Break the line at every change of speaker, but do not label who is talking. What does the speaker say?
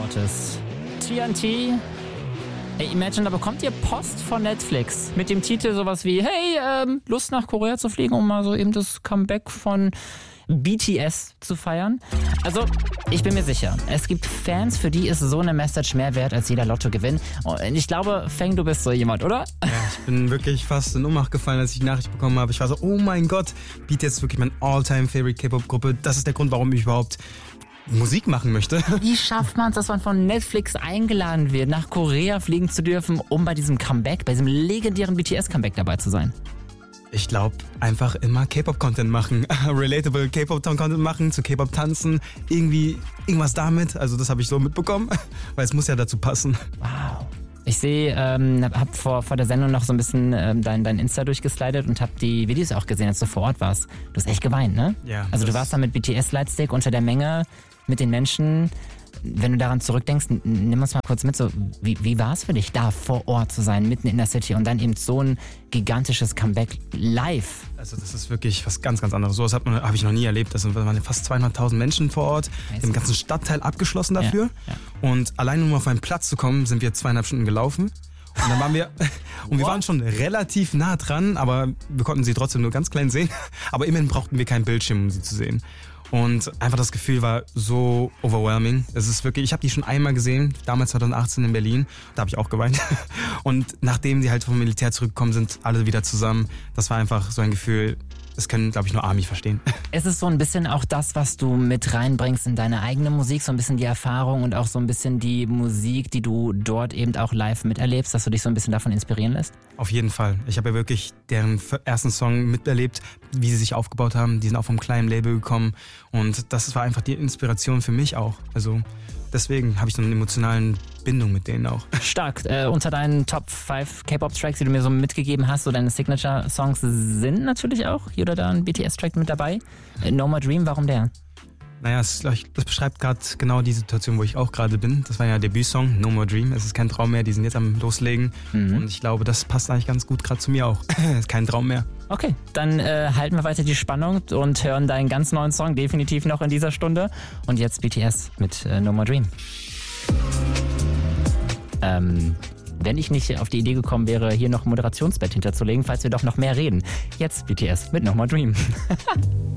Otis. TNT. Ey, Imagine, da bekommt ihr Post von Netflix mit dem Titel sowas wie, hey, Lust nach Korea zu fliegen, um mal so eben das Comeback von BTS zu feiern. Also, ich bin mir sicher, es gibt Fans, für die ist so eine Message mehr wert als jeder Lottogewinn. Und ich glaube, Feng, du bist so jemand, oder?
Ja, ich bin wirklich fast in Ohnmacht gefallen, als ich die Nachricht bekommen habe. Ich war so, oh mein Gott, BTS ist wirklich mein All-Time-Favorite K-Pop-Gruppe. Das ist der Grund, warum ich überhaupt Musik machen möchte.
Wie schafft man es, dass man von Netflix eingeladen wird, nach Korea fliegen zu dürfen, um bei diesem Comeback, bei diesem legendären BTS-Comeback dabei zu sein?
Ich glaube, einfach immer K-Pop-Content machen. Relatable K-Pop-Content machen, zu K-Pop tanzen. Irgendwas damit. Also das habe ich so mitbekommen, weil es muss ja dazu passen.
Wow. Ich sehe, hab vor der Sendung noch so ein bisschen dein Insta durchgeslidet und hab die Videos auch gesehen, als du vor Ort warst. Du hast echt geweint, ne?
Ja.
Also du warst da mit BTS-Lightstick unter der Menge mit den Menschen. Wenn du daran zurückdenkst, nimm uns mal kurz mit, so wie war es für dich, da vor Ort zu sein, mitten in der City und dann eben so ein gigantisches Comeback live?
Also das ist wirklich was ganz, ganz anderes. So was habe ich noch nie erlebt. Das waren fast 200.000 Menschen vor Ort, den ganzen Stadtteil abgeschlossen dafür. Ja. Und allein um auf einen Platz zu kommen, sind wir 2,5 Stunden gelaufen. Und dann waren wir, wir waren schon relativ nah dran, aber wir konnten sie trotzdem nur ganz klein sehen. Aber immerhin brauchten wir keinen Bildschirm, um sie zu sehen. Und einfach das Gefühl war so overwhelming. Es ist wirklich, ich habe die schon einmal gesehen, damals 2018 in Berlin, da habe ich auch geweint. Und nachdem die halt vom Militär zurückgekommen sind, alle wieder zusammen, das war einfach so ein Gefühl, das können, glaube ich, nur Army verstehen.
Es ist so ein bisschen auch das, was du mit reinbringst in deine eigene Musik, so ein bisschen die Erfahrung und auch so ein bisschen die Musik, die du dort eben auch live miterlebst, dass du dich so ein bisschen davon inspirieren lässt?
Auf jeden Fall. Ich habe ja wirklich deren ersten Song miterlebt, wie sie sich aufgebaut haben. Die sind auch vom kleinen Label gekommen und das war einfach die Inspiration für mich auch. Also deswegen habe ich so eine emotionale Bindung mit denen auch.
Stark. Unter deinen Top 5 K-Pop-Tracks, die du mir so mitgegeben hast, so deine Signature-Songs sind natürlich auch hier oder da ein BTS-Track mit dabei. No More Dream, warum der?
Naja, das beschreibt gerade genau die Situation, wo ich auch gerade bin. Das war ja der Debütsong, No More Dream. Es ist kein Traum mehr, die sind jetzt am Loslegen. Und ich glaube, das passt eigentlich ganz gut gerade zu mir auch. Es ist kein Traum mehr.
Okay, dann halten wir weiter die Spannung und hören deinen ganz neuen Song definitiv noch in dieser Stunde. Und jetzt BTS mit No More Dream. Wenn ich nicht auf die Idee gekommen wäre, hier noch ein Moderationsbett hinterzulegen, falls wir doch noch mehr reden. Jetzt BTS mit No More Dream.